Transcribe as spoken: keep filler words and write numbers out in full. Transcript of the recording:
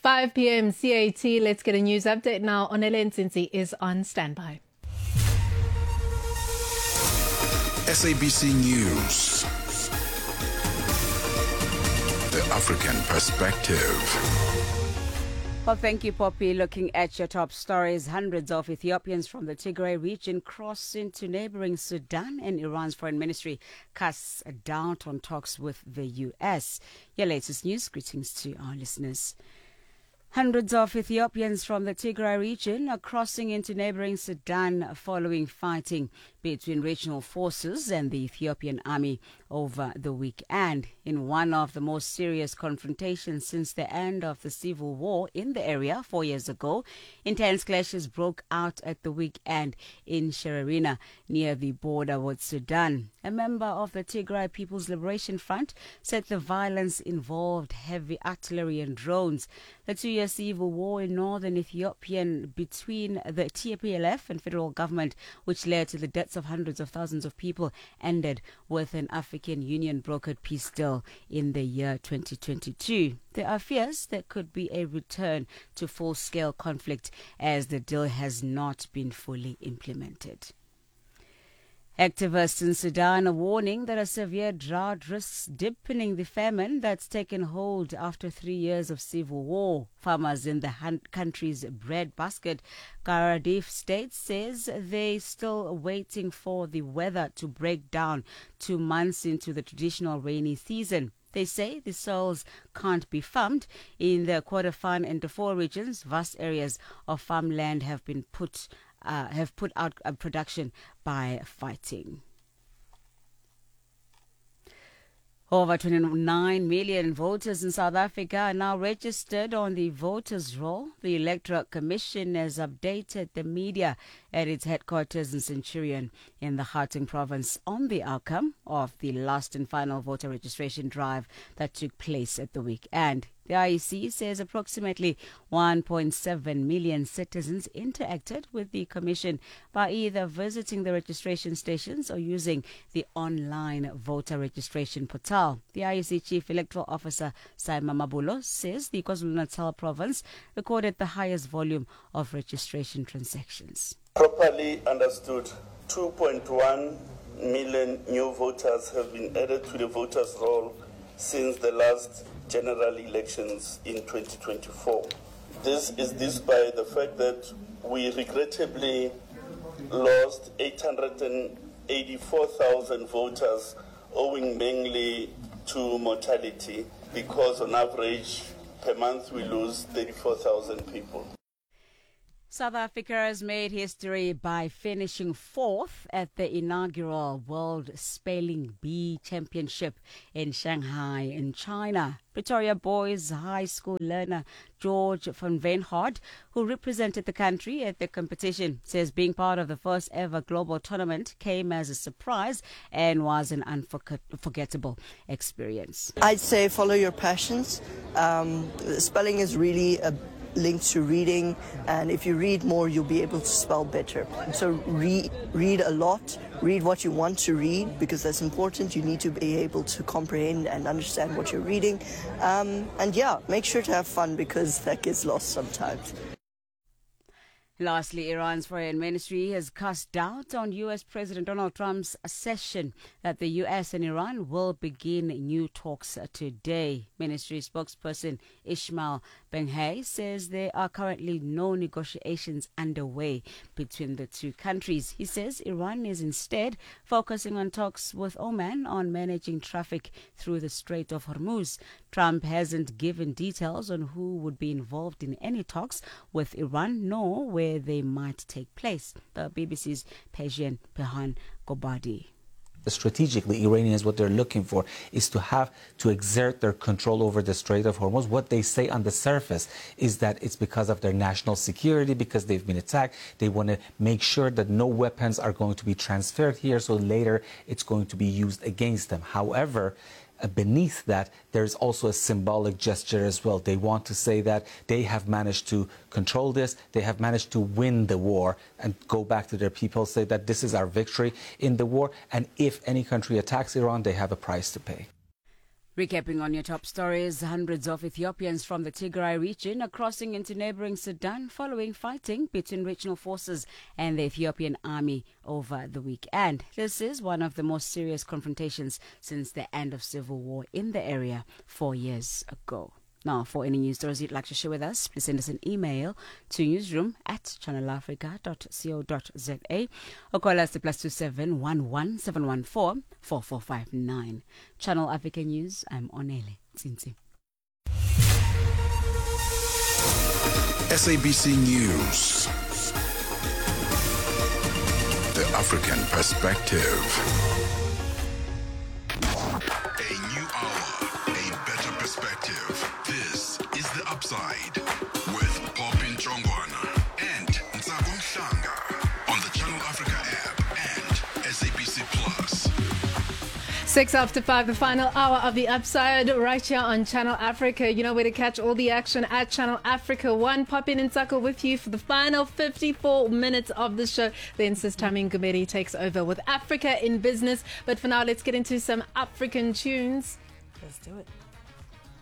five p m C A T. Let's get a news update now. Onele Nsinzi is on standby. S A B C News. The African Perspective. Well, thank you, Poppy. Looking at your top stories, hundreds of Ethiopians from the Tigray region cross into neighboring Sudan, and Iran's foreign ministry casts a doubt on talks with the U S. Your latest news. Greetings to our listeners. Hundreds of Ethiopians from the Tigray region are crossing into neighboring Sudan following fighting between regional forces and the Ethiopian army over the weekend. In one of the most serious confrontations since the end of the civil war in the area four years ago, intense clashes broke out at the weekend in Sherarina near the border with Sudan. A member of the Tigray People's Liberation Front said the violence involved heavy artillery and drones. The two-year civil war in northern Ethiopia between the T P L F and federal government, which led to the deaths of hundreds of thousands of people, ended with an African Union brokered peace deal in the year twenty twenty-two. There are fears there could be a return to full-scale conflict as the deal has not been fully implemented. Activists in Sudan are warning that a severe drought risks deepening the famine that's taken hold after three years of civil war. Farmers in the hun- country's bread basket, Garadif State, says they're still waiting for the weather to break down two months into the traditional rainy season. They say the soils can't be farmed. In the Kordofan and Darfur regions, vast areas of farmland have been put Uh, have put out uh, production by fighting. Over twenty-nine million voters in South Africa are now registered on the voters' roll. The Electoral Commission has updated the media at its headquarters in Centurion in the Gauteng province on the outcome of the last and final voter registration drive that took place at the weekend. The I E C says approximately one point seven million citizens interacted with the Commission by either visiting the registration stations or using the online voter registration portal. The I E C Chief Electoral Officer, Saima Mabulo, says the KwaZulu-Natal province recorded the highest volume of registration transactions. Properly understood, two point one million new voters have been added to the voters' roll since the last general elections in twenty twenty-four. This is despite the fact that we regrettably lost eight hundred eighty-four thousand voters, owing mainly to mortality, because on average per month we lose thirty-four thousand people. South Africa has made history by finishing fourth at the inaugural World Spelling Bee Championship in Shanghai in China. Pretoria Boys High School learner George van Venhard, who represented the country at the competition, says being part of the first ever global tournament came as a surprise and was an unforgettable experience. I'd say follow your passions. Um, spelling is really a linked to reading, and if you read more you'll be able to spell better. So re- read a lot, read what you want to read, because that's important. You need to be able to comprehend and understand what you're reading, um, and yeah, make sure to have fun, because that gets lost sometimes. Lastly, Iran's foreign ministry has cast doubt on U S President Donald Trump's assertion that the U S and Iran will begin new talks today. Ministry spokesperson Ismail Benhay says there are currently no negotiations underway between the two countries. He says Iran is instead focusing on talks with Oman on managing traffic through the Strait of Hormuz. Trump hasn't given details on who would be involved in any talks with Iran, nor where they might take place. The B B C's Persian Pehan Gobadi. Strategically, Iranians, what they're looking for is to have to exert their control over the Strait of Hormuz. What they say on the surface is that it's because of their national security, because they've been attacked. They want to make sure that no weapons are going to be transferred here, so later it's going to be used against them. However, Uh, beneath that, there's also a symbolic gesture as well. They want to say that they have managed to control this, they have managed to win the war, and go back to their people, say that this is our victory in the war, and if any country attacks Iran, they have a price to pay. Recapping on your top stories, hundreds of Ethiopians from the Tigray region are crossing into neighboring Sudan following fighting between regional forces and the Ethiopian army over the weekend. This is one of the most serious confrontations since the end of civil war in the area four years ago. Now, for any news stories you'd like to share with us, please send us an email to newsroom at channel africa dot co dot za or call us to plus two seven one one seven one four four four five nine. Channel Africa News, I'm Onele Tsinzi. S A B C News. The African Perspective. A new hour, a better perspective. This is The Upside with Poppy Chongwana and Ntsako Mhlanga on the Channel Africa app and S A B C Plus. Six after five, the final hour of The Upside right here on Channel Africa. You know where to catch all the action at Channel Africa One. Poppy and Ntsako with you for the final fifty-four minutes of the show. Then Sis Tami Ngumeri takes over with Africa in Business. But for now, let's get into some African tunes. Let's do it.